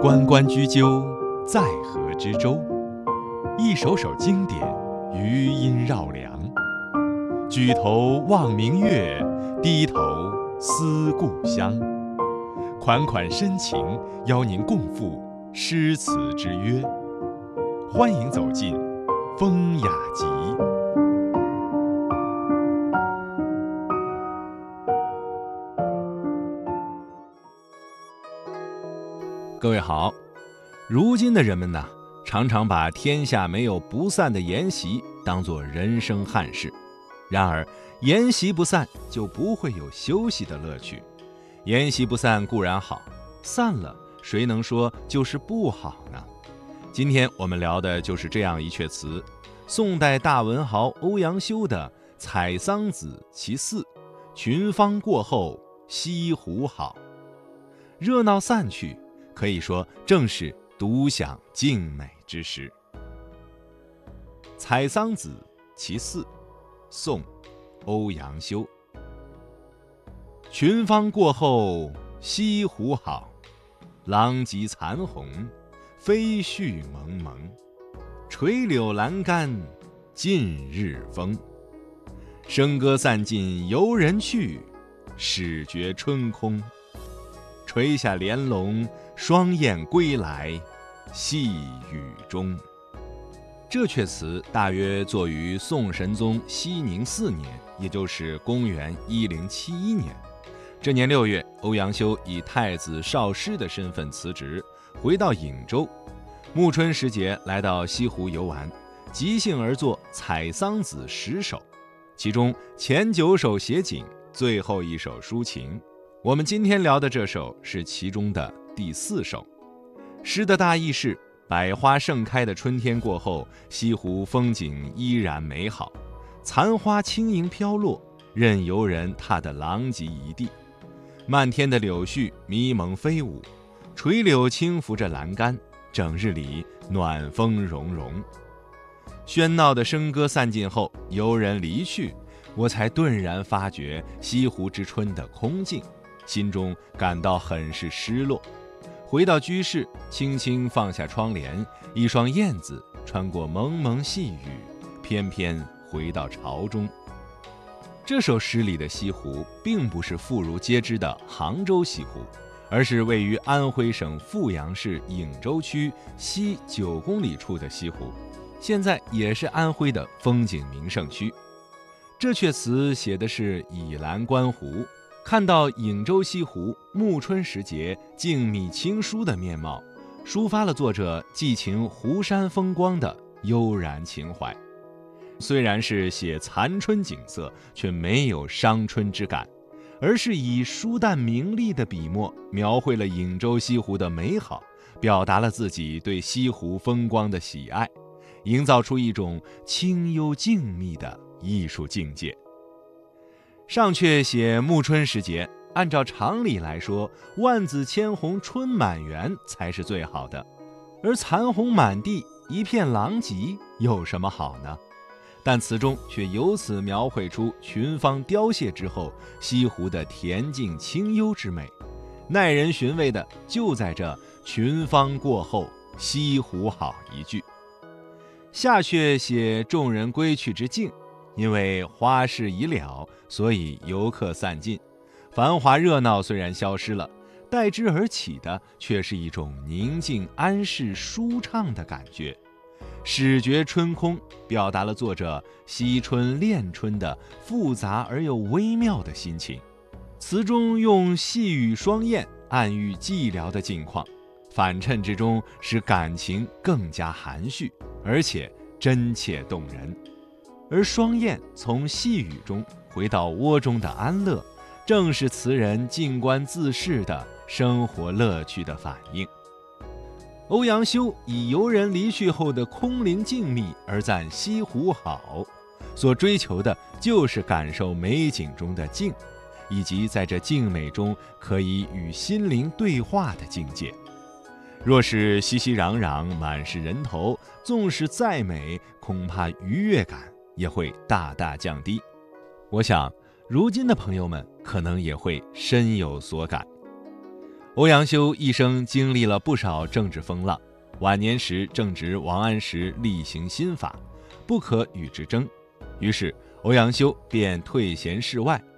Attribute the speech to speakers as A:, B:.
A: 关关雎鸠，在河之洲。一首首经典，余音绕梁。举头望明月，低头思故乡。款款深情，邀您共赴诗词之约。欢迎走进风雅集。各位好，如今的人们呢，常常把天下没有不散的筵席当作人生憾事。然而，筵席不散，就不会有休息的乐趣。筵席不散固然好，散了，谁能说就是不好呢？今天我们聊的就是这样一阙词，宋代大文豪欧阳修的《采桑子·其四》：群芳过后，西湖好。热闹散去，可以说正是独享静美之时。《采桑子·其四》，宋，欧阳修。群芳过后，西湖好。狼藉残红，飞絮蒙蒙。垂柳阑干，尽日风。笙歌散尽游人去，始觉春空。垂下帘笼，双燕归来，细雨中。这阙词大约作于宋神宗熙宁4年，也就是公元1071年。这年6月，欧阳修以太子少师的身份辞职，回到颍州。暮春时节来到西湖游玩，即兴而作《采桑子》10首，其中前9首写景，最后1首抒情。我们今天聊的这首是其中的第4首。诗的大意是：百花盛开的春天过后，西湖风景依然美好，残花轻盈飘落，任游人踏得狼藉一地。漫天的柳絮迷蒙飞舞，垂柳轻拂着栏杆，整日里暖风融融。喧闹的笙歌散尽后，游人离去，我才顿然发觉西湖之春的空静，心中感到很是失落。回到居室，轻轻放下窗帘，一双燕子穿过蒙蒙细雨，翩翩回到巢中。这首诗里的西湖并不是妇孺皆知的杭州西湖，而是位于安徽省阜阳市颍州区西9公里处的西湖，现在也是安徽的风景名胜区。这阙词写的是倚栏观湖，看到颍州西湖暮春时节静谧清疏的面貌，抒发了作者寄情湖山风光的悠然情怀。虽然是写残春景色，却没有伤春之感，而是以疏淡明丽的笔墨描绘了颍州西湖的美好，表达了自己对西湖风光的喜爱，营造出一种清幽静谧的艺术境界。上阙写暮春时节，按照常理来说，万紫千红春满园才是最好的，而残红满地一片狼藉有什么好呢？但词中却由此描绘出群芳凋谢之后西湖的恬静清幽之美，耐人寻味的就在这群芳过后，西湖好一句。下阙写众人归去之境，因为花事已了，所以游客散尽，繁华热闹虽然消失了，代之而起的却是一种宁静安适舒畅的感觉。始觉春空表达了作者惜春恋春的复杂而又微妙的心情。词中用细雨双燕暗喻寂寥的境况，反衬之中使感情更加含蓄，而且真切动人。而双燕从细雨中回到窝中的安乐，正是词人静观自适的生活乐趣的反应。欧阳修以游人离去后的空灵静谧而赞西湖好，所追求的就是感受美景中的静，以及在这静美中可以与心灵对话的境界。若是熙熙攘攘满是人头，纵使再美，恐怕愉悦感也会大大降低。我想如今的朋友们可能也会深有所感。 欧阳修一生经历了不少政治风浪，晚年时正值王安石厉行新法，不可与之争，于是欧阳修便退闲事外，